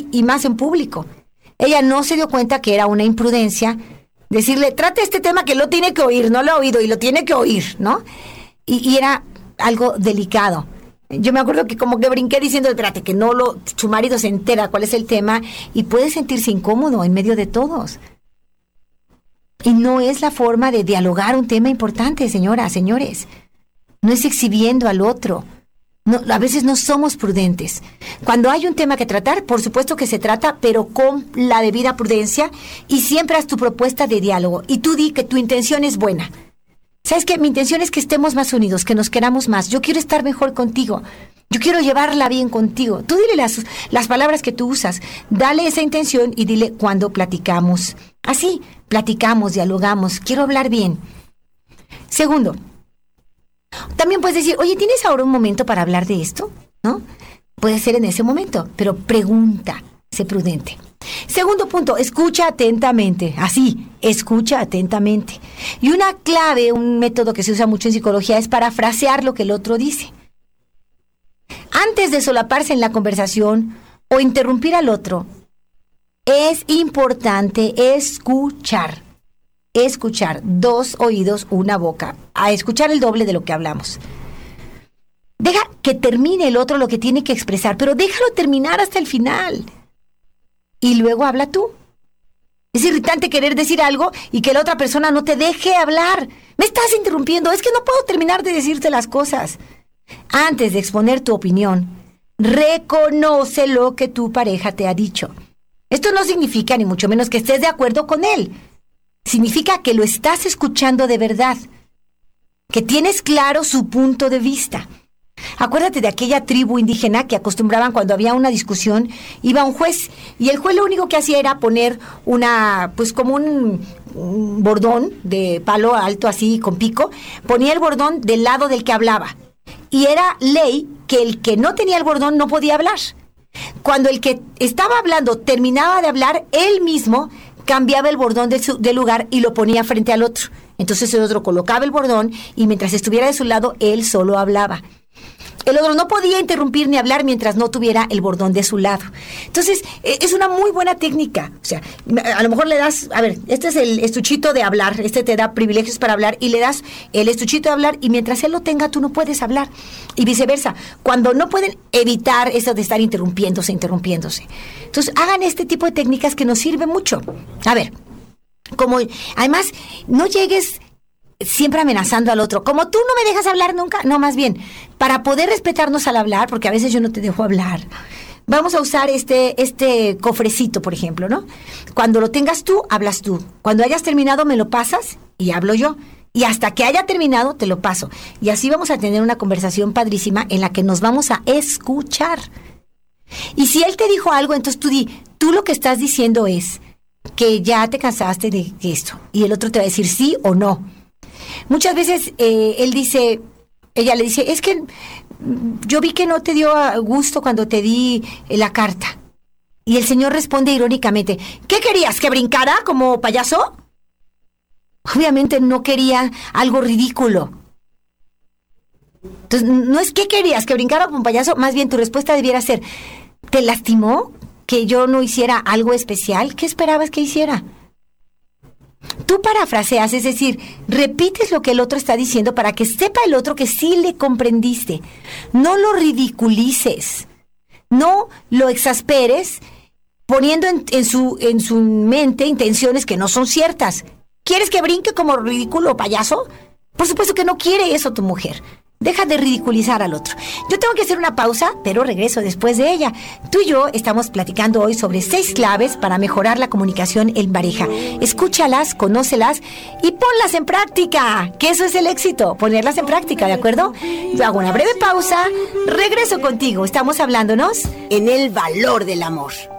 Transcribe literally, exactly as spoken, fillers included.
y más en público. Ella no se dio cuenta que era una imprudencia decirle, trate este tema que lo tiene que oír, no lo ha oído y lo tiene que oír, ¿no? Y, y era algo delicado. Yo me acuerdo que como que brinqué diciendo, espérate, que no lo, su marido se entera cuál es el tema y puede sentirse incómodo en medio de todos. Y no es la forma de dialogar un tema importante, señoras, señores. No es exhibiendo al otro. No, a veces no somos prudentes. Cuando hay un tema que tratar, por supuesto que se trata, pero con la debida prudencia, y siempre haz tu propuesta de diálogo. Y tú di que tu intención es buena. ¿Sabes qué? Mi intención es que estemos más unidos, que nos queramos más. Yo quiero estar mejor contigo. Yo quiero llevarla bien contigo. Tú dile las, las palabras que tú usas. Dale esa intención y dile cuando platicamos. Así, platicamos, dialogamos. Quiero hablar bien. Segundo, también puedes decir, oye, ¿tienes ahora un momento para hablar de esto? ¿No? Puede ser en ese momento, pero pregunta, sé prudente. Segundo punto, escucha atentamente. Así, escucha atentamente. Y una clave, un método que se usa mucho en psicología es parafrasear lo que el otro dice. Antes de solaparse en la conversación o interrumpir al otro, es importante escuchar. Escuchar, dos oídos, una boca, a escuchar el doble de lo que hablamos. Deja que termine el otro lo que tiene que expresar, pero déjalo terminar hasta el final. Y luego habla tú. Es irritante querer decir algo y que la otra persona no te deje hablar. Me estás interrumpiendo, es que no puedo terminar de decirte las cosas. Antes de exponer tu opinión, reconoce lo que tu pareja te ha dicho. Esto no significa ni mucho menos que estés de acuerdo con él. Significa que lo estás escuchando de verdad, que tienes claro su punto de vista. Acuérdate de aquella tribu indígena que acostumbraban cuando había una discusión, iba un juez y el juez lo único que hacía era poner una, pues como un, un bordón de palo alto así con pico, ponía el bordón del lado del que hablaba y era ley que el que no tenía el bordón no podía hablar. Cuando el que estaba hablando terminaba de hablar, él mismo cambiaba el bordón de, su, de lugar y lo ponía frente al otro. Entonces el otro colocaba el bordón y mientras estuviera de su lado, él solo hablaba. El otro no podía interrumpir ni hablar mientras no tuviera el bordón de su lado. Entonces, es una muy buena técnica. O sea, a lo mejor le das, a ver, este es el estuchito de hablar, este te da privilegios para hablar y le das el estuchito de hablar y mientras él lo tenga, tú no puedes hablar. Y viceversa. Cuando no pueden evitar eso de estar interrumpiéndose, interrumpiéndose. Entonces, hagan este tipo de técnicas que nos sirven mucho. A ver, como, además, no llegues siempre amenazando al otro, como tú no me dejas hablar nunca, no, más bien, para poder respetarnos al hablar, porque a veces yo no te dejo hablar, vamos a usar este, este cofrecito, por ejemplo, ¿no? Cuando lo tengas tú, hablas tú, cuando hayas terminado me lo pasas y hablo yo, y hasta que haya terminado te lo paso, y así vamos a tener una conversación padrísima en la que nos vamos a escuchar. Y si él te dijo algo, entonces tú di, tú lo que estás diciendo es que ya te cansaste de esto, y el otro te va a decir sí o no. Muchas veces eh, él dice, ella le dice, es que yo vi que no te dio gusto cuando te di la carta. Y el señor responde irónicamente, ¿qué querías, que brincara como payaso? Obviamente no quería algo ridículo. Entonces, no es ¿qué querías, que brincara como payaso? Más bien tu respuesta debiera ser, ¿te lastimó que yo no hiciera algo especial? ¿Qué esperabas que hiciera? Tú parafraseas, es decir, repites lo que el otro está diciendo para que sepa el otro que sí le comprendiste. No lo ridiculices, no lo exasperes poniendo en, en, su, en su mente intenciones que no son ciertas. ¿Quieres que brinque como ridículo payaso? Por supuesto que no quiere eso tu mujer. Deja de ridiculizar al otro. Yo tengo que hacer una pausa, pero regreso después de ella. Tú y yo estamos platicando hoy sobre seis claves para mejorar la comunicación en pareja. Escúchalas, conócelas y ponlas en práctica, que eso es el éxito, ponerlas en práctica, ¿de acuerdo? Yo hago una breve pausa, regreso contigo. Estamos hablándonos en el valor del amor.